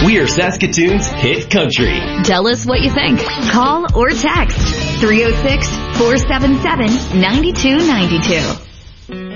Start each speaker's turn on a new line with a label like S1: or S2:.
S1: We are Saskatoon's hit country.
S2: Tell us what you think. Call or text 306-477-9292.